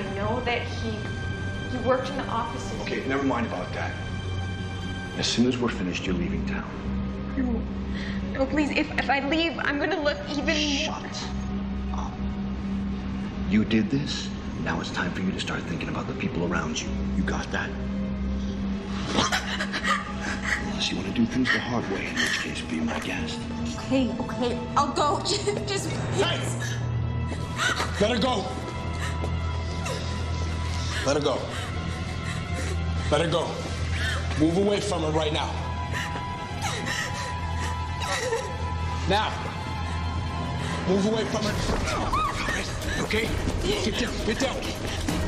know that he worked in the offices. Okay, never mind about that. As soon as we're finished, you're leaving town. No, please, if I leave, I'm gonna look even Shut up. You did this. Now it's time for you to start thinking about the people around you. You got that? Unless you want to do things the hard way, in which case be my guest. Okay, I'll go. Just Hey! Let her go. Let her go. Let her go. Move away from her right now. Now. Move away from her. All right, okay? Get down, get down.